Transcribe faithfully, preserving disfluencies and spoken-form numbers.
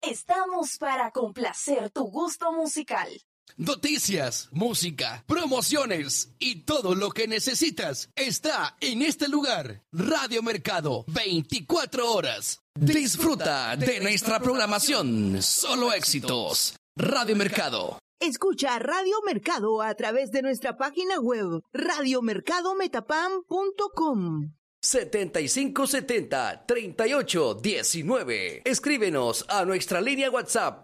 Estamos para complacer tu gusto musical. Noticias, música, promociones y todo lo que necesitas está en este lugar. Radio Mercado, veinticuatro horas. Disfruta de nuestra programación. Solo éxitos. Radio Mercado. Escucha Radio Mercado a través de nuestra página web radio mercado metapam punto com. setenta y cinco setenta, treinta y ocho diecinueve. Escríbenos a nuestra línea WhatsApp